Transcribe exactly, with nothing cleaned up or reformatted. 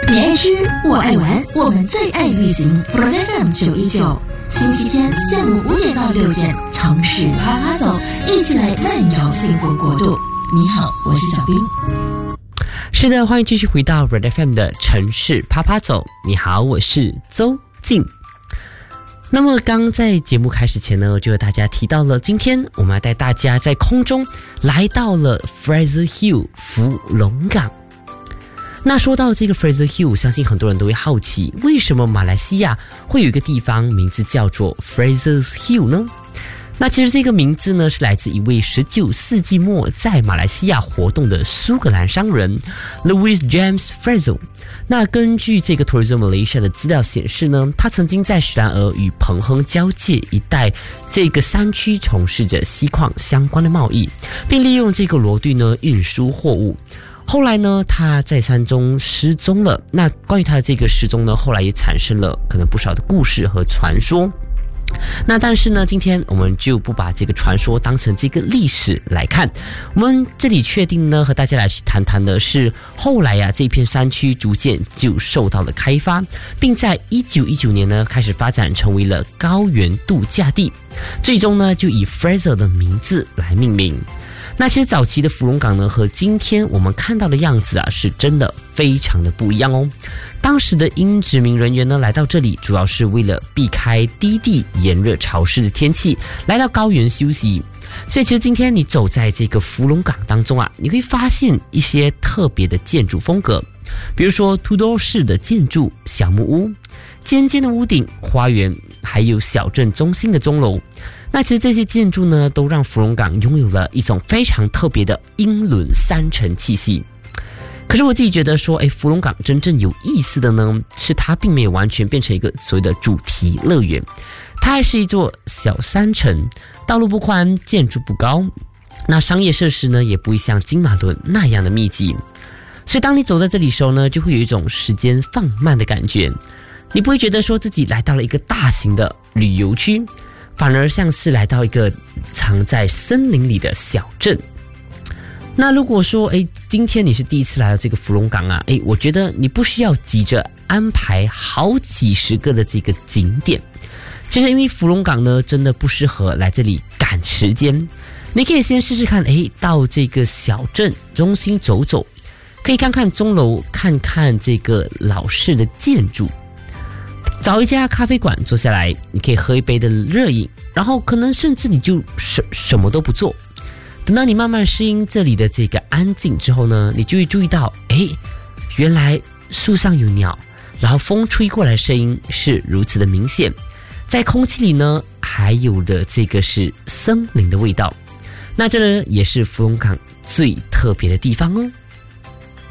你爱吃，我爱玩，我们最爱旅行。Rock F M 九一九，星期天下午五点到六点，城市啪啪走，一起来漫游幸福国度。你好，我是小冰。 是的，欢迎继续回到 Red F M 的城市啪啪走。你好，我是周静。那么刚在节目开始前呢，就和大家提到了，今天我们要带大家在空中来到了 Fraser Hill 福隆港。那说到这个 Fraser Hill， 相信很多人都会好奇，为什么马来西亚会有一个地方名字叫做 Fraser Hill 呢？那其实这个名字呢，是来自一位十九世纪末在马来西亚活动的苏格兰商人 Louis James Fraser。那根据这个 Tourism Malaysia 的资料显示呢，他曾经在雪兰莪与彭亨交界一带这个山区从事着锡矿相关的贸易，并利用这个螺钿呢运输货物。后来呢，他在山中失踪了。那关于他的这个失踪呢，后来也产生了可能不少的故事和传说。那但是呢，今天我们就不把这个传说当成这个历史来看，我们这里确定呢，和大家来去谈谈的是后来呀、啊，这片山区逐渐就受到了开发，并在一九一九年呢开始发展成为了高原度假地，最终呢就以 Fraser 的名字来命名。那其实早期的福隆港呢，和今天我们看到的样子啊，是真的非常的不一样哦。当时的英殖民人员呢，来到这里主要是为了避开低地炎热潮湿的天气，来到高原休息。所以其实今天你走在这个福隆港当中啊，你会发现一些特别的建筑风格，比如说土埵式的建筑、小木屋、尖尖的屋顶、花园，还有小镇中心的钟楼。那其实这些建筑呢，都让福隆港拥有了一种非常特别的英伦山城气息。可是我自己觉得说，哎，福隆港真正有意思的呢，是它并没有完全变成一个所谓的主题乐园，它还是一座小山城，道路不宽，建筑不高，那商业设施呢，也不会像金马伦那样的密集。所以当你走在这里的时候呢，就会有一种时间放慢的感觉，你不会觉得说自己来到了一个大型的旅游区，反而像是来到一个藏在森林里的小镇。那如果说诶今天你是第一次来到这个福隆港啊，诶我觉得你不需要急着安排好几十个的这个景点。其实因为福隆港呢，真的不适合来这里赶时间，你可以先试试看，诶到这个小镇中心走走，可以看看钟楼，看看这个老式的建筑，找一家咖啡馆坐下来，你可以喝一杯的热饮，然后可能甚至你就什什么都不做。等到你慢慢适应这里的这个安静之后呢，你就会注意到，诶原来树上有鸟，然后风吹过来的声音是如此的明显，在空气里呢还有的这个是森林的味道。那这呢也是福隆港最特别的地方哦。